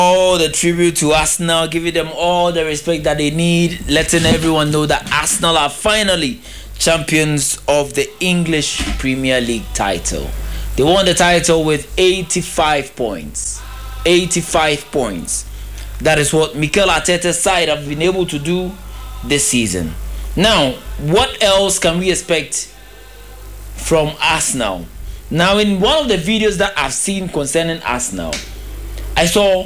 All the tribute to Arsenal, giving them all the respect that they need, letting everyone know that Arsenal are finally champions of the English Premier League title. They won the title with 85 points. 85 points. That is what Mikel Arteta's side have been able to do this season. Now, what else can we expect from Arsenal? Now, in one of the videos that I've seen concerning Arsenal, I saw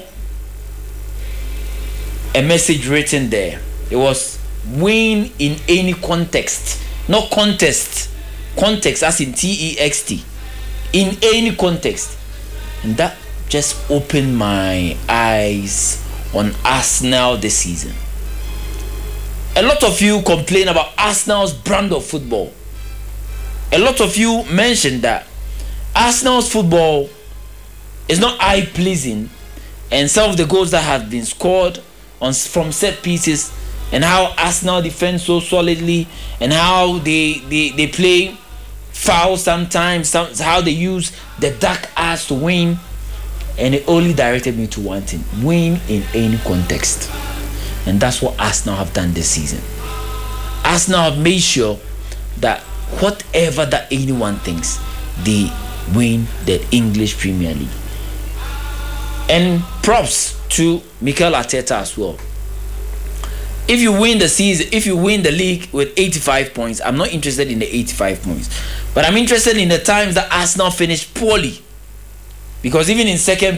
a message written there. It was win in any context. Not contest. Context as in T-E-X-T. In any context. And that just opened my eyes on Arsenal this season. A lot of you complain about Arsenal's brand of football. A lot of you mentioned that Arsenal's football is not eye-pleasing, and some of the goals that have been scored from set pieces, and how Arsenal defend so solidly, and how they play foul sometimes, how they use the dark arts to win. And it only directed me to one thing: win in any context. And that's what Arsenal have done this season. Arsenal have made sure that whatever that anyone thinks, they win the English Premier League. And props to Mikel Arteta as well. If you win the season, if you win the league with 85 points, I'm not interested in the 85 points. But I'm interested in the times that Arsenal finished poorly. Because even in second